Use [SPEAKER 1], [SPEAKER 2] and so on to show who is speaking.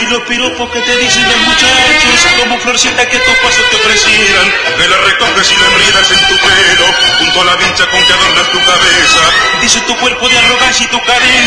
[SPEAKER 1] los piropos que te dicen los muchachos, como florcita que a tus pasos te ofrecieran, que la recoges y la enriedas en tu pelo, junto a la vincha con que adornas tu cabeza. Dice tu cuerpo de arrogancia y tu carencia,